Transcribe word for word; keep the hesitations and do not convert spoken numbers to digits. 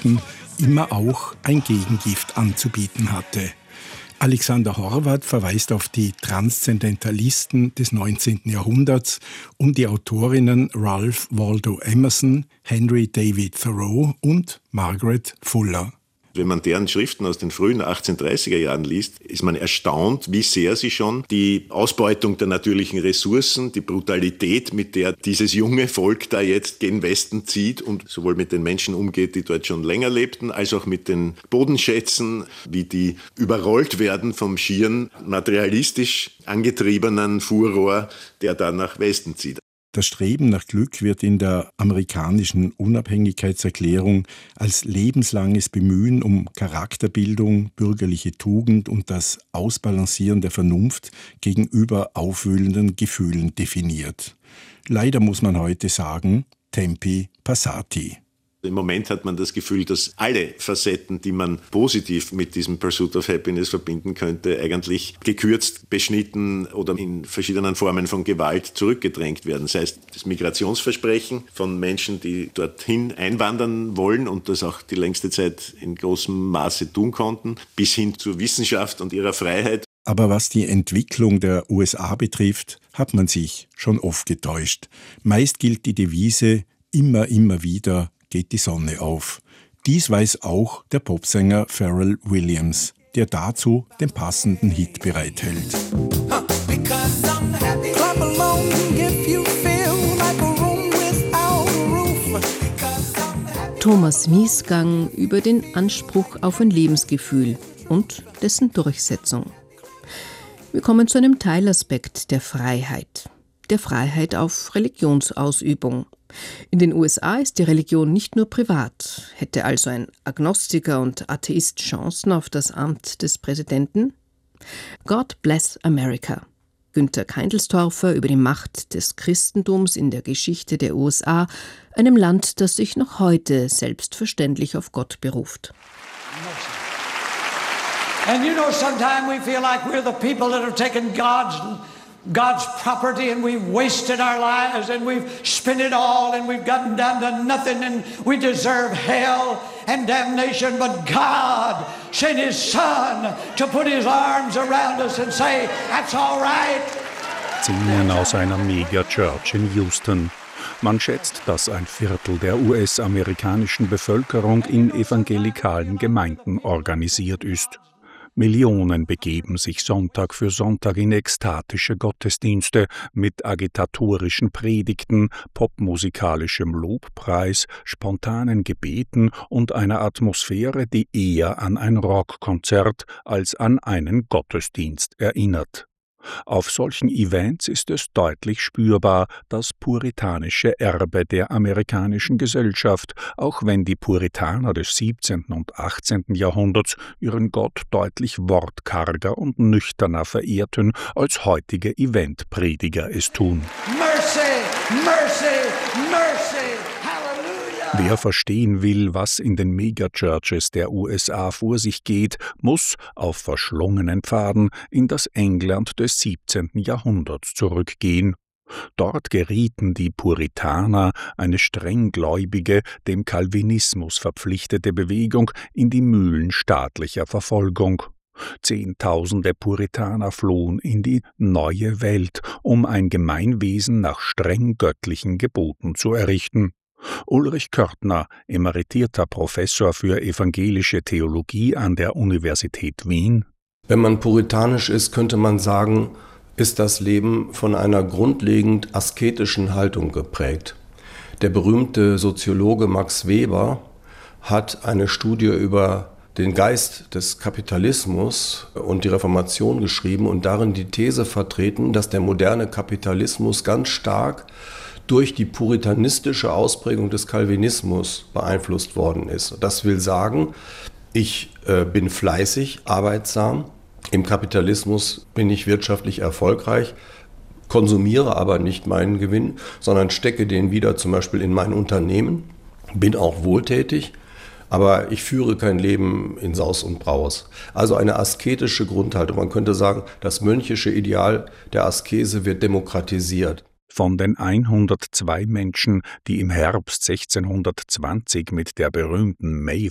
Rauchen immer auch ein Gegengift anzubieten hatte. Alexander Horvath verweist auf die Transzendentalisten des neunzehnten Jahrhunderts um die Autorinnen Ralph Waldo Emerson, Henry David Thoreau und Margaret Fuller. Wenn man deren Schriften aus den frühen achtzehnhundertdreißiger Jahren liest, ist man erstaunt, wie sehr sie schon die Ausbeutung der natürlichen Ressourcen, die Brutalität, mit der dieses junge Volk da jetzt gen Westen zieht und sowohl mit den Menschen umgeht, die dort schon länger lebten, als auch mit den Bodenschätzen, wie die überrollt werden vom schieren materialistisch angetriebenen Furor, der da nach Westen zieht. Das Streben nach Glück wird in der amerikanischen Unabhängigkeitserklärung als lebenslanges Bemühen um Charakterbildung, bürgerliche Tugend und das Ausbalancieren der Vernunft gegenüber aufwühlenden Gefühlen definiert. Leider muss man heute sagen, tempi passati. Im Moment hat man das Gefühl, dass alle Facetten, die man positiv mit diesem Pursuit of Happiness verbinden könnte, eigentlich gekürzt, beschnitten oder in verschiedenen Formen von Gewalt zurückgedrängt werden. Sei es das Migrationsversprechen von Menschen, die dorthin einwandern wollen und das auch die längste Zeit in großem Maße tun konnten, bis hin zur Wissenschaft und ihrer Freiheit. Aber was die Entwicklung der U S A betrifft, hat man sich schon oft getäuscht. Meist gilt die Devise immer, immer wieder geht die Sonne auf. Dies weiß auch der Popsänger Pharrell Williams, der dazu den passenden Hit bereithält. Thomas Miesgang über den Anspruch auf ein Lebensgefühl und dessen Durchsetzung. Wir kommen zu einem Teilaspekt der Freiheit, der Freiheit auf Religionsausübung. In den U S A ist die Religion nicht nur privat. Hätte also ein Agnostiker und Atheist Chancen auf das Amt des Präsidenten? God Bless America. Günter Keindelstorfer über die Macht des Christentums in der Geschichte der U S A, einem Land, das sich noch heute selbstverständlich auf Gott beruft. And you know, sometimes we feel like we're the people that have taken God's God's property and we've wasted our lives and we've spent it all and we've gotten down to nothing and we deserve hell and damnation. But God sent His Son to put His arms around us and say, that's all right. Szenen aus einer Mega-Church in Houston. Man schätzt, dass ein Viertel der U S-amerikanischen Bevölkerung in evangelikalen Gemeinden organisiert ist. Millionen begeben sich Sonntag für Sonntag in ekstatische Gottesdienste mit agitatorischen Predigten, popmusikalischem Lobpreis, spontanen Gebeten und einer Atmosphäre, die eher an ein Rockkonzert als an einen Gottesdienst erinnert. Auf solchen Events ist es deutlich spürbar, das puritanische Erbe der amerikanischen Gesellschaft, auch wenn die Puritaner des siebzehnten und achtzehnten Jahrhunderts ihren Gott deutlich wortkarger und nüchterner verehrten, als heutige Eventprediger es tun. Mercy, mercy, mercy. Wer verstehen will, was in den Megachurches der U S A vor sich geht, muss auf verschlungenen Pfaden in das England des siebzehnten Jahrhunderts zurückgehen. Dort gerieten die Puritaner, eine strenggläubige, dem Calvinismus verpflichtete Bewegung, in die Mühlen staatlicher Verfolgung. Zehntausende Puritaner flohen in die neue Welt, um ein Gemeinwesen nach streng göttlichen Geboten zu errichten. Ulrich Körtner, emeritierter Professor für evangelische Theologie an der Universität Wien. Wenn man puritanisch ist, könnte man sagen, ist das Leben von einer grundlegend asketischen Haltung geprägt. Der berühmte Soziologe Max Weber hat eine Studie über den Geist des Kapitalismus und die Reformation geschrieben und darin die These vertreten, dass der moderne Kapitalismus ganz stark durch die puritanistische Ausprägung des Calvinismus beeinflusst worden ist. Das will sagen, ich äh, bin fleißig, arbeitsam, im Kapitalismus bin ich wirtschaftlich erfolgreich, konsumiere aber nicht meinen Gewinn, sondern stecke den wieder zum Beispiel in mein Unternehmen, bin auch wohltätig, aber ich führe kein Leben in Saus und Braus. Also eine asketische Grundhaltung. Man könnte sagen, das mönchische Ideal der Askese wird demokratisiert. Von den hundertzwei Menschen, die im Herbst sechzehnhundertzwanzig mit der berühmten